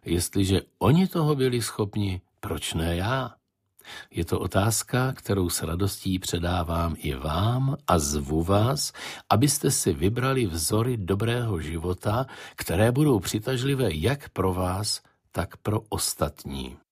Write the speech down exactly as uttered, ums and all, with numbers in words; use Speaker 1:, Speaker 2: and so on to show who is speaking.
Speaker 1: Jestliže oni toho byli schopni, proč ne já? Je to otázka, kterou s radostí předávám i vám a zvu vás, abyste si vybrali vzory dobrého života, které budou přitažlivé jak pro vás, tak pro ostatní.